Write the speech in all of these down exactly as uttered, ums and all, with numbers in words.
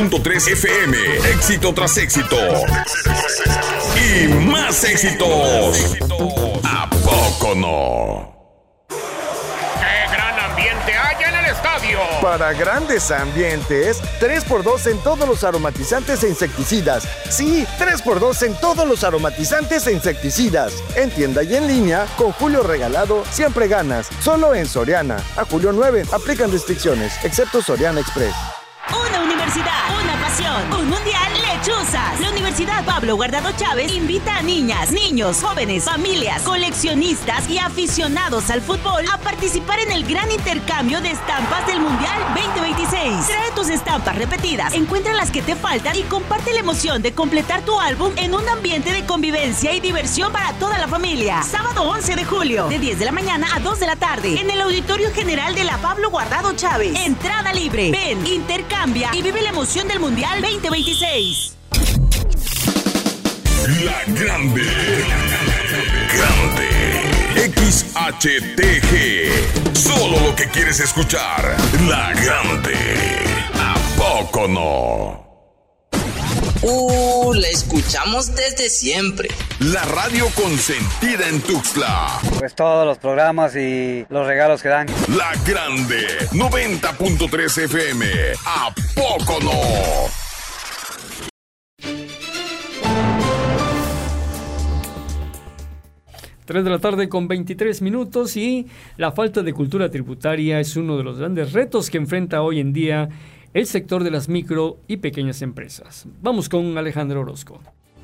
punto tres F M, éxito tras éxito. Y más éxitos. ¿A poco no? ¡Qué gran ambiente hay en el estadio! Para grandes ambientes, tres por dos en todos los aromatizantes e insecticidas. Sí, tres por dos en todos los aromatizantes e insecticidas. En tienda y en línea, con Julio regalado, siempre ganas. Solo en Soriana. A julio nueve, aplican restricciones, excepto Soriana Express. Una universidad, una pasión, un mundial, lechuzas. La Universidad Pablo Guardado Chávez invita a niñas, niños, jóvenes, familias, coleccionistas y aficionados al fútbol a participar en el gran intercambio de estampas del Mundial veinte veintiséis. Trae tus estampas repetidas, encuentra las que te faltan y comparte la emoción de completar tu álbum en un ambiente de convivencia y diversión para toda la familia. Sábado once de julio, de diez de la mañana a dos de la tarde, en el Auditorio General de la Pablo Guardado Chávez. Entrada libre. Ven, intercambia y vive la emoción del Mundial veinte veintiséis. La Grande. Grande. X H T G. Solo lo que quieres escuchar. La Grande. ¿A poco no? Uh, la escuchamos desde siempre. La radio consentida en Tuxtla. Pues todos los programas y los regalos que dan. La Grande, noventa punto tres F M. ¿A poco no? tres de la tarde con veintitrés minutos, y la falta de cultura tributaria es uno de los grandes retos que enfrenta hoy en día el sector de las micro y pequeñas empresas. Vamos con Alejandro Orozco.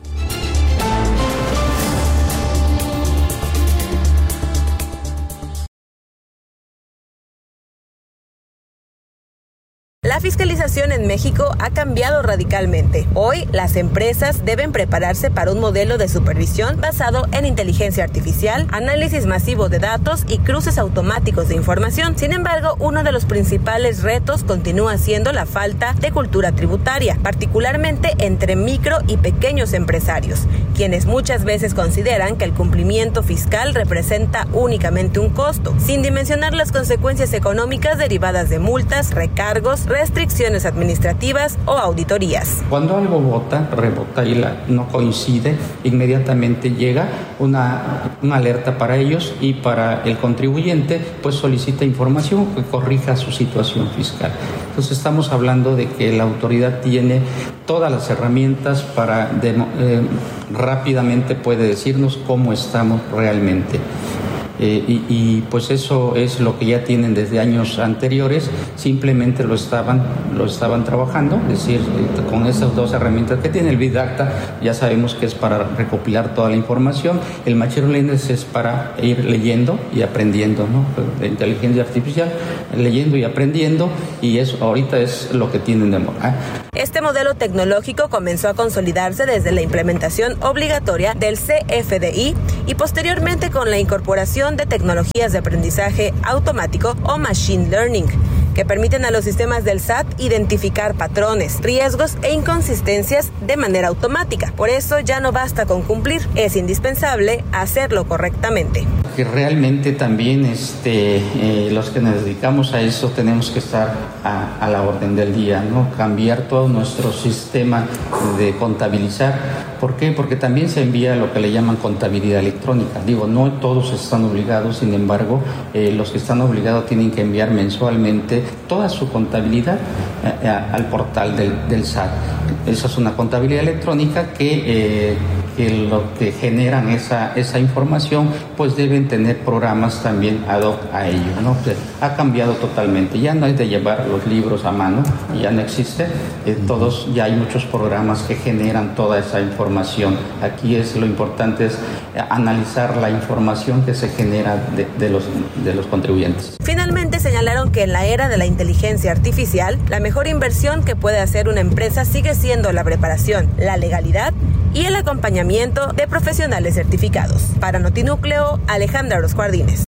La fiscalización en México ha cambiado radicalmente. Hoy, las empresas deben prepararse para un modelo de supervisión basado en inteligencia artificial, análisis masivo de datos y cruces automáticos de información. Sin embargo, uno de los principales retos continúa siendo la falta de cultura tributaria, particularmente entre micro y pequeños empresarios, quienes muchas veces consideran que el cumplimiento fiscal representa únicamente un costo, sin dimensionar las consecuencias económicas derivadas de multas, recargos, restricciones administrativas o auditorías. Cuando algo vota, rebota y la, no coincide, inmediatamente llega una, una alerta para ellos, y para el contribuyente pues solicita información que corrija su situación fiscal. Entonces estamos hablando de que la autoridad tiene todas las herramientas para de, eh, rápidamente puede decirnos cómo estamos realmente. Eh, y, y pues eso es lo que ya tienen desde años anteriores, simplemente lo estaban lo estaban trabajando, es decir, con esas dos herramientas que tiene el Big Data, ya sabemos que es para recopilar toda la información, el Machine Learning es para ir leyendo y aprendiendo, ¿no? La inteligencia artificial, leyendo y aprendiendo, y eso ahorita es lo que tienen de moda. Este modelo tecnológico comenzó a consolidarse desde la implementación obligatoria del C F D I y posteriormente con la incorporación de tecnologías de aprendizaje automático o Machine Learning, que permiten a los sistemas del S A T identificar patrones, riesgos e inconsistencias de manera automática. Por eso ya no basta con cumplir, es indispensable hacerlo correctamente. Que realmente también este, eh, los que nos dedicamos a eso tenemos que estar a, a la orden del día, ¿no? Cambiar todo nuestro sistema de contabilizar. ¿Por qué? Porque también se envía lo que le llaman contabilidad electrónica. Digo, no todos están obligados, sin embargo, eh, los que están obligados tienen que enviar mensualmente toda su contabilidad eh, al portal del, del S A T. Esa es una contabilidad electrónica que, eh, que lo que generan esa, esa información, pues deben tener programas también ad hoc a ello, ¿no? Ha cambiado totalmente, ya no hay de llevar los libros a mano, ya no existe, eh, todos, ya hay muchos programas que generan toda esa información. Aquí es lo importante es analizar la información que se genera de, de, los, de los contribuyentes. Finalmente señalaron que en la era de la inteligencia artificial, la mejor inversión que puede hacer una empresa sigue siendo la preparación, la legalidad y el acompañamiento de profesionales certificados. Para Notinúcleo, Alejandra Orozco Ardínez.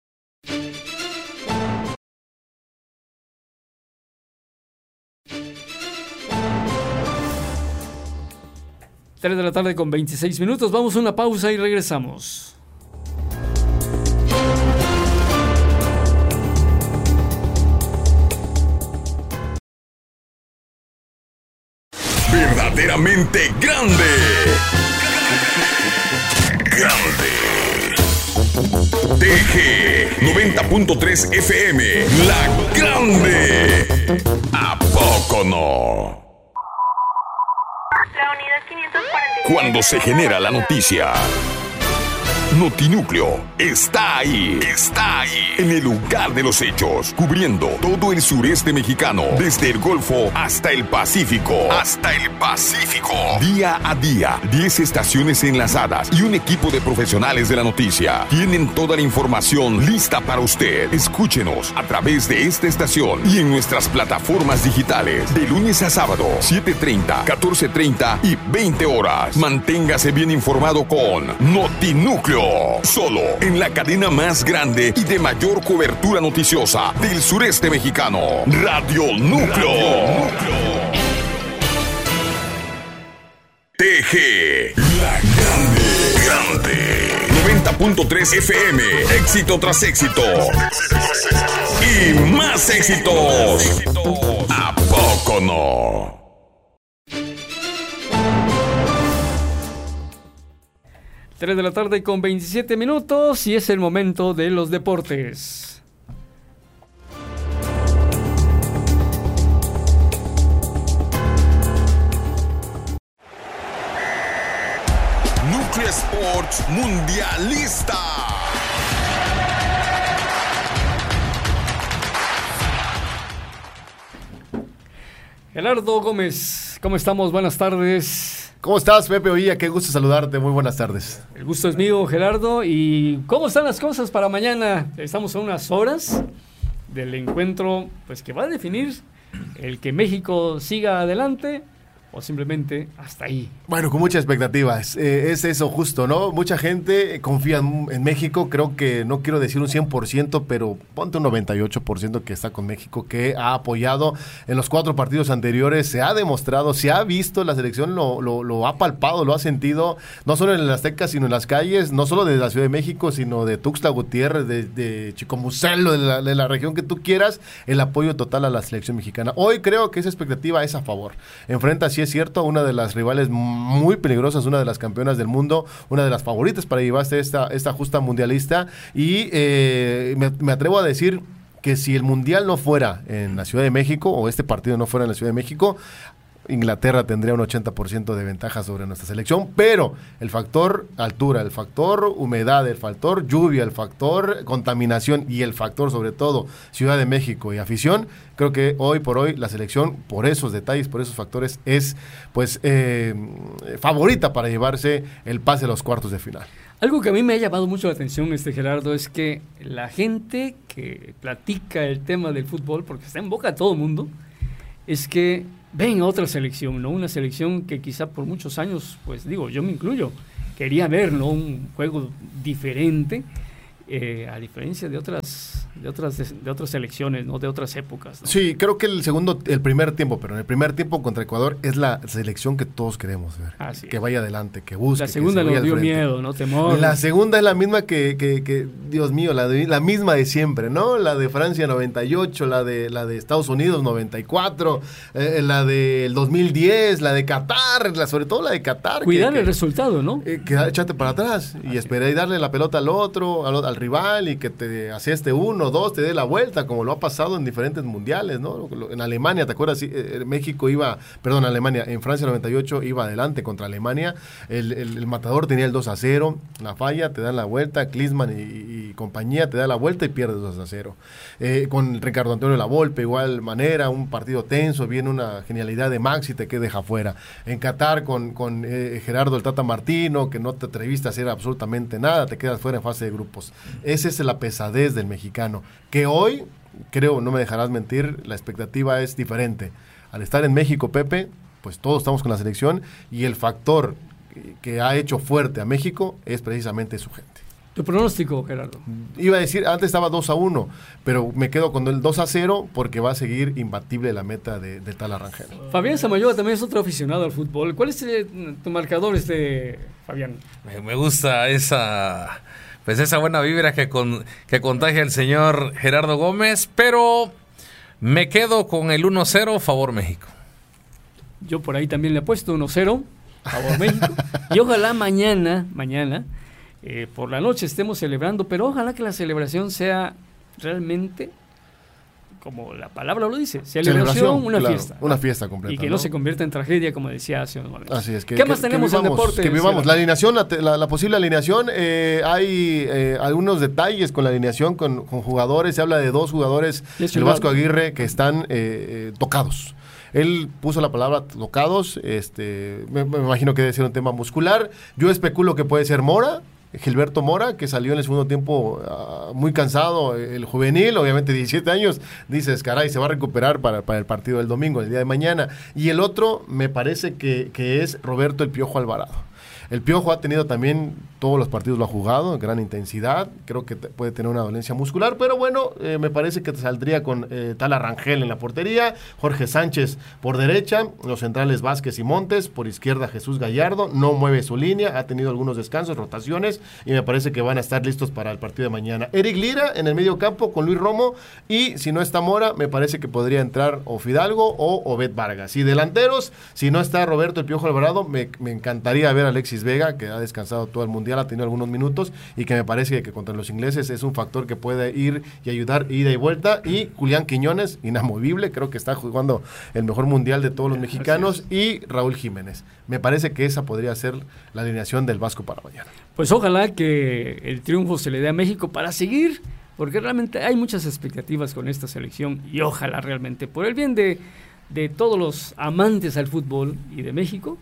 tres de la tarde con veintiséis minutos. Vamos a una pausa y regresamos. verdaderamente grande. Grande. T G noventa punto tres F M, La Grande. ¿A poco no? La unidad quinientos cuarenta y siete. Cuando se genera la noticia, Notinúcleo está ahí, está ahí, en el lugar de los hechos, cubriendo todo el sureste mexicano, desde el Golfo hasta el Pacífico, hasta el Pacífico. Día a día, diez estaciones enlazadas y un equipo de profesionales de la noticia tienen toda la información lista para usted. Escúchenos a través de esta estación y en nuestras plataformas digitales, de lunes a sábado, siete treinta, catorce treinta y veinte horas. Manténgase bien informado con Notinúcleo. Solo en la cadena más grande y de mayor cobertura noticiosa del sureste mexicano, Radio Núcleo. T G, La Grande. Grande. noventa punto tres F M, éxito tras éxito. Y más éxitos. ¿A poco no? tres de la tarde con veintisiete minutos y es el momento de los deportes. Núcleo Sports Mundialista. Gerardo Gómez, ¿cómo estamos? Buenas tardes. ¿Cómo estás, Pepe Oía? Qué gusto saludarte. Muy buenas tardes. El gusto es mío, Gerardo. ¿Y cómo están las cosas para mañana? Estamos a unas horas del encuentro, pues que va a definir el que México siga adelante o simplemente hasta ahí. Bueno, con muchas expectativas. Eh, es eso justo, ¿no? Mucha gente confía en, en México. Creo que no quiero decir un cien por ciento, pero ponte un noventa y ocho por ciento que está con México, que ha apoyado en los cuatro partidos anteriores. Se ha demostrado, se ha visto, la selección lo, lo, lo ha palpado, lo ha sentido, no solo en el Azteca, sino en las calles, no solo de la Ciudad de México, sino de Tuxtla Gutiérrez, de, de Chicomucelo, de la, de la región que tú quieras, el apoyo total a la selección mexicana. Hoy creo que esa expectativa es a favor. Enfrenta, sí es cierto, una de las rivales muy peligrosas, una de las campeonas del mundo, una de las favoritas para llevarse esta, esta justa mundialista, y eh, me, me atrevo a decir que si el mundial no fuera en la Ciudad de México, o este partido no fuera en la Ciudad de México, Inglaterra tendría un ochenta por ciento de ventaja sobre nuestra selección, pero el factor altura, el factor humedad, el factor lluvia, el factor contaminación y el factor sobre todo Ciudad de México y afición, creo que hoy por hoy la selección, por esos detalles, por esos factores, es pues eh, favorita para llevarse el pase a los cuartos de final. Algo que a mí me ha llamado mucho la atención, este Gerardo, es que la gente que platica el tema del fútbol, porque está en boca de todo el mundo, es que ven a otra selección, ¿no? Una selección que quizá por muchos años, pues digo, yo me incluyo, quería ver, ¿no? Un juego diferente, eh, a diferencia de otras de otras de otras selecciones, ¿no? De otras épocas, ¿no? Sí, creo que el segundo, el primer tiempo, pero en el primer tiempo contra Ecuador es la selección que todos queremos ver, Así que es. vaya adelante, que busque. La segunda nos dio miedo, ¿no? Temor. La segunda es la misma que, que, que Dios mío, la, de, la misma de siempre, ¿no? La de Francia noventa y ocho, la de la de Estados Unidos noventa y cuatro, eh, la del dos mil diez, la de Qatar, la, sobre todo la de Qatar. Cuidar que, que, el resultado, ¿no? Eh, que échate para atrás y Así esperar y darle la pelota al otro, al, al rival, y que te aseste uno, dos, te dé la vuelta, como lo ha pasado en diferentes mundiales, ¿no? En Alemania, ¿te acuerdas? Eh, México iba, perdón, Alemania, en Francia noventa y ocho iba adelante contra Alemania, el, el, el matador tenía el dos a cero, la falla, te dan la vuelta, Klinsmann y, y compañía te da la vuelta y pierdes dos a cero. Eh, con Ricardo Antonio Lavolpe, igual manera, un partido tenso, viene una genialidad de Maxi, te que deja fuera. En Qatar con, con eh, Gerardo el Tata Martino, que no te atreviste a hacer absolutamente nada, te quedas fuera en fase de grupos. Esa es la pesadez del mexicano, que hoy, creo, no me dejarás mentir, la expectativa es diferente. Al estar en México, Pepe, pues todos estamos con la selección, y el factor que ha hecho fuerte a México es precisamente su gente. ¿Tu pronóstico, Gerardo? Iba a decir, antes estaba dos a uno, pero me quedo con el dos a cero porque va a seguir imbatible la meta de, de tal Arrangel. Fabián Samayoa también es otro aficionado al fútbol. ¿Cuál es eh, tu marcador, este Fabián? Me, me gusta esa... Pues esa buena vibra que, con, que contagia el señor Gerardo Gómez, pero me quedo con el uno cero favor México. Yo por ahí también le he puesto uno cero, favor México. Y ojalá mañana, mañana, eh, por la noche estemos celebrando, pero ojalá que la celebración sea realmente, como la palabra lo dice, celebración, celebración una claro, fiesta. Una fiesta completa. Y que ¿no? no se convierta en tragedia, como decía hace unos momentos. Así es. Que, ¿Qué que, más tenemos vivamos, en deporte? Que vivamos. La alineación, la, la, la posible alineación, eh, hay eh, algunos detalles con la alineación, con, con jugadores. Se habla de dos jugadores del Vasco Aguirre que están eh, eh, tocados. Él puso la palabra tocados, este, me, me imagino que debe ser un tema muscular. Yo especulo que puede ser Mora, Gilberto Mora, que salió en el segundo tiempo uh, muy cansado, el juvenil, obviamente diecisiete años, dices, caray, se va a recuperar para, para el partido del domingo, el día de mañana. Y el otro me parece que, que es Roberto El Piojo Alvarado. El Piojo ha tenido también, todos los partidos lo ha jugado, en gran intensidad, creo que te, puede tener una dolencia muscular, pero bueno, eh, me parece que te saldría con eh, Tala Rangel en la portería, Jorge Sánchez por derecha, los centrales Vázquez y Montes, por izquierda Jesús Gallardo, no mueve su línea, ha tenido algunos descansos, rotaciones, y me parece que van a estar listos para el partido de mañana. Eric Lira en el medio campo con Luis Romo, y si no está Mora, me parece que podría entrar o Fidalgo o Obed Vargas. Y delanteros, si no está Roberto El Piojo Alvarado, me, me encantaría ver a Alexis Vega, que ha descansado todo el mundial, ha tenido algunos minutos y que me parece que contra los ingleses es un factor que puede ir y ayudar ida y vuelta. Y Julián Quiñones, inamovible, creo que está jugando el mejor mundial de todos los mexicanos, y Raúl Jiménez. Me parece que esa podría ser la alineación del Vasco para mañana. Pues ojalá que el triunfo se le dé a México para seguir, porque realmente hay muchas expectativas con esta selección, y ojalá realmente, por el bien de, de todos los amantes al fútbol y de México,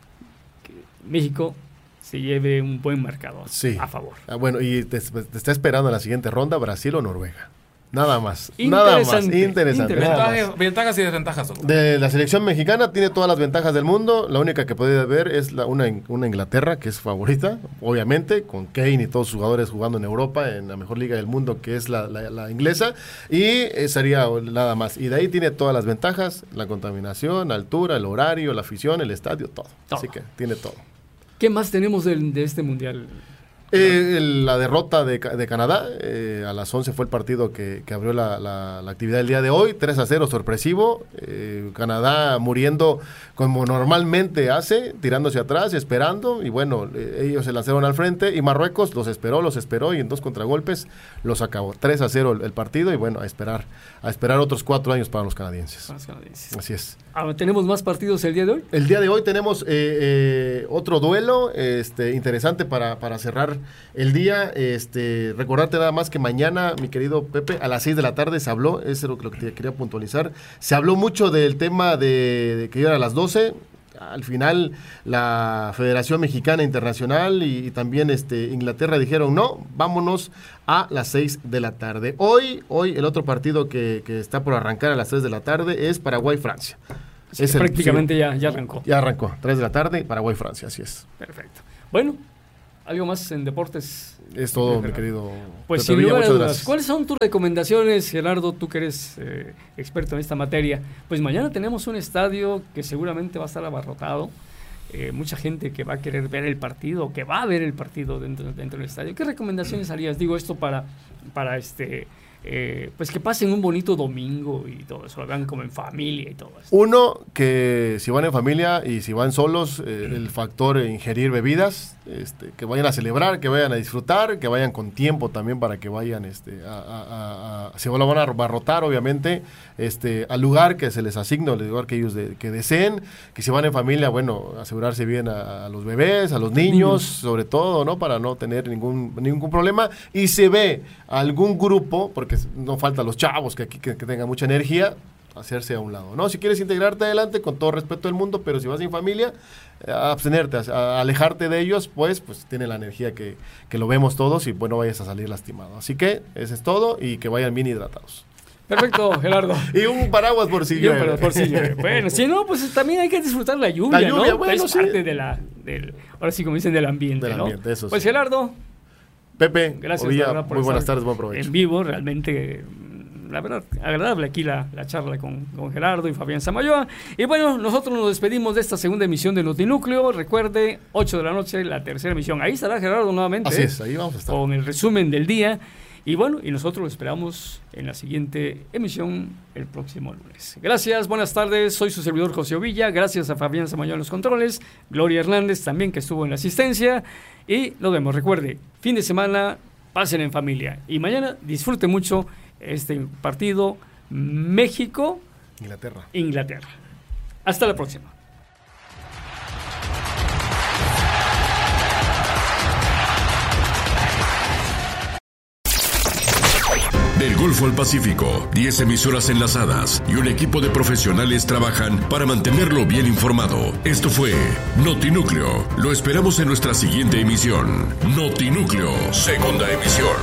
que México se lleve un buen marcador sí. a favor. Ah, bueno, y te, te está esperando en la siguiente ronda Brasil o Noruega. Nada más, nada más, interesante. Ventajas, ventajas y desventajas. De la selección mexicana tiene todas las ventajas del mundo. La única que puede haber es la, una, una Inglaterra, que es favorita, obviamente, con Kane y todos sus jugadores jugando en Europa, en la mejor liga del mundo, que es la, la, la inglesa, y eh, sería nada más. Y de ahí tiene todas las ventajas, la contaminación, la altura, el horario, la afición, el estadio, todo. todo. Así que tiene todo. ¿Qué más tenemos de, de este mundial? Eh, el, la derrota de, de Canadá, eh, a las once fue el partido que, que abrió la, la, la actividad del día de hoy, tres a cero, sorpresivo, eh, Canadá muriendo como normalmente hace, tirándose atrás, esperando, y bueno, eh, ellos se lanzaron al frente, y Marruecos los esperó, los esperó, y en dos contragolpes los acabó, tres a cero el, el partido, y bueno, a esperar, a esperar otros cuatro años para los canadienses. Para los canadienses. Así es. Ah, ¿tenemos más partidos el día de hoy? El día de hoy tenemos eh, eh, otro duelo este, interesante para, para cerrar el día. Este, recordarte nada más que mañana, mi querido Pepe, a las seis de la tarde se habló, eso es lo que, lo que te quería puntualizar, se habló mucho del tema de, de que iba a las doce. Al final la Federación Mexicana Internacional y, y también este, Inglaterra dijeron no, vámonos a las seis de la tarde. Hoy, hoy el otro partido que, que está por arrancar a las tres de la tarde es Paraguay-Francia. Es el, prácticamente sí, ya, ya arrancó. Ya arrancó, tres de la tarde, Paraguay-Francia, así es. Perfecto. Bueno, ¿algo más en deportes? Es todo, mi querido. Pues sin lugar a dudas, ¿cuáles son tus recomendaciones, Gerardo? Tú que eres eh, experto en esta materia. Pues mañana tenemos un estadio que seguramente va a estar abarrotado. Eh, mucha gente que va a querer ver el partido, que va a ver el partido dentro, dentro del estadio. ¿Qué recomendaciones harías? Digo esto para, para este... Eh, pues que pasen un bonito domingo y todo eso, lo vean como en familia y todo eso. Uno, que si van en familia y si van solos, eh, el factor ingerir bebidas, este, que vayan a celebrar, que vayan a disfrutar, que vayan con tiempo también para que vayan, este, a, a, a, a, si lo van a abarrotar, obviamente, este, al lugar que se les asigne, al lugar que ellos de, que deseen, que si van en familia, bueno, asegurarse bien a, a los bebés, a los niños, niños, sobre todo, ¿no? Para no tener ningún, ningún problema, y se ve algún grupo, porque no falta los chavos que, que, que tengan mucha energía, hacerse a un lado, ¿no? Si quieres integrarte adelante, con todo respeto del mundo, pero si vas sin familia, eh, abstenerte, a, a alejarte de ellos, pues, pues tiene la energía que, que lo vemos todos y bueno, vayas a salir lastimado. Así que, eso es todo y que vayan bien hidratados. Perfecto, Gerardo. Y un paraguas por si llueve. Por, por si llueve. Bueno, si no, pues también hay que disfrutar la lluvia, la lluvia, ¿no? Bueno, es sí. parte de la, del, ahora sí como dicen, del ambiente, del ambiente, ¿no? Eso pues sí. Gerardo. Pepe, gracias, Ovilla, verdad, por muy buenas tardes, buen provecho. En vivo, realmente, la verdad, agradable aquí la, la charla con, con Gerardo y Fabián Samayoa. Y bueno, nosotros nos despedimos de esta segunda emisión de Notinúcleo. Recuerde, ocho de la noche, la tercera emisión. Ahí estará Gerardo nuevamente. Así es, ahí vamos a estar. Con el resumen del día. Y bueno, y nosotros lo esperamos en la siguiente emisión el próximo lunes. Gracias, buenas tardes, soy su servidor José Ovilla, gracias a Fabián Samayoa en los controles, Gloria Hernández también que estuvo en la asistencia, y nos vemos. Recuerde, fin de semana, pasen en familia, y mañana disfruten mucho este partido México Inglaterra. Inglaterra. Hasta la próxima. Del Golfo al Pacífico, diez emisoras enlazadas y un equipo de profesionales trabajan para mantenerlo bien informado. Esto fue Notinúcleo. Lo esperamos en nuestra siguiente emisión. Notinúcleo, segunda emisión.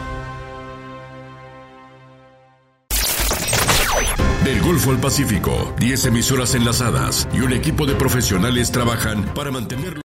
Del Golfo al Pacífico, diez emisoras enlazadas y un equipo de profesionales trabajan para mantenerlo.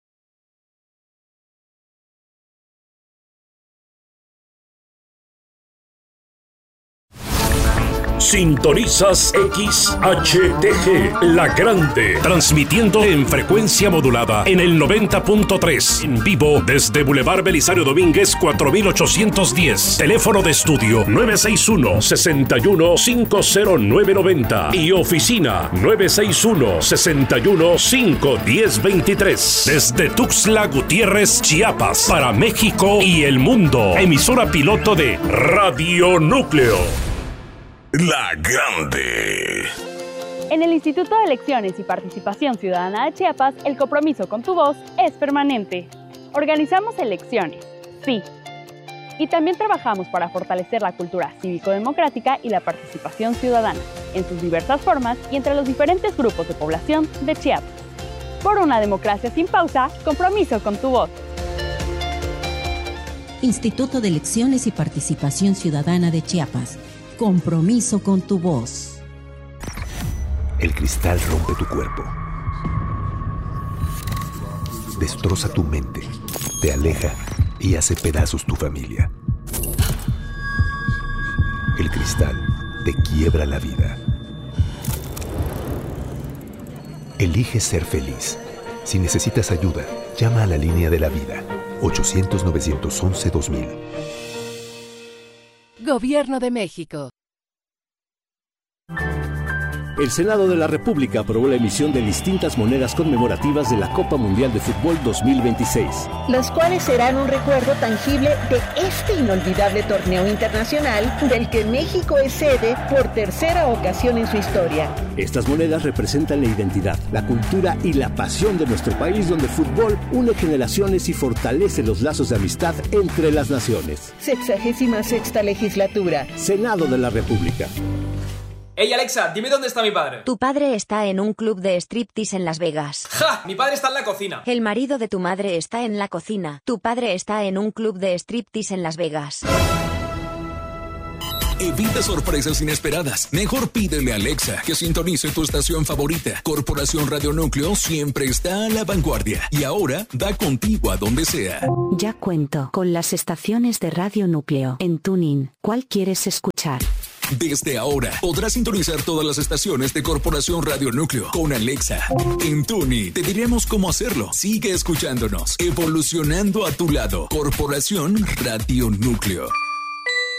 Sintonizas X H T G, La Grande, transmitiendo en frecuencia modulada en el noventa punto tres, en vivo desde Boulevard Belisario Domínguez cuatro mil ochocientos diez, teléfono de estudio nueve seis uno, seis uno cinco cero nueve nueve cero y oficina nueve seis uno, seis uno cinco uno cero dos tres, desde Tuxtla Gutiérrez, Chiapas, para México y el mundo, emisora piloto de Radio Núcleo. La Grande. En el Instituto de Elecciones y Participación Ciudadana de Chiapas, el compromiso con tu voz es permanente. Organizamos elecciones, sí. Y también trabajamos para fortalecer la cultura cívico-democrática y la participación ciudadana, en sus diversas formas y entre los diferentes grupos de población de Chiapas. Por una democracia sin pausa, compromiso con tu voz. Instituto de Elecciones y Participación Ciudadana de Chiapas. Compromiso con tu voz. El cristal rompe tu cuerpo. Destroza tu mente. Te aleja y hace pedazos tu familia. El cristal te quiebra la vida. Elige ser feliz. Si necesitas ayuda, llama a la línea de la vida. ochocientos, novecientos once, dos mil. Gobierno de México. El Senado de la República aprobó la emisión de distintas monedas conmemorativas de la Copa Mundial de Fútbol dos mil veintiséis. Las cuales serán un recuerdo tangible de este inolvidable torneo internacional del que México es sede por tercera ocasión en su historia. Estas monedas representan la identidad, la cultura y la pasión de nuestro país, donde el fútbol une generaciones y fortalece los lazos de amistad entre las naciones. Sexagésima sexta legislatura. Senado de la República. Ey, Alexa, dime dónde está mi padre. Tu padre está en un club de striptease en Las Vegas. ¡Ja! Mi padre está en la cocina. El marido de tu madre está en la cocina. Tu padre está en un club de striptease en Las Vegas. Evita sorpresas inesperadas. Mejor pídele a Alexa que sintonice tu estación favorita. Corporación Radio Núcleo siempre está a la vanguardia y ahora da contigo a donde sea. Ya cuento con las estaciones de Radio Núcleo en TuneIn. ¿Cuál quieres escuchar? Desde ahora podrás sintonizar todas las estaciones de Corporación Radio Núcleo con Alexa. En TuneIn te diremos cómo hacerlo. Sigue escuchándonos, evolucionando a tu lado. Corporación Radio Núcleo.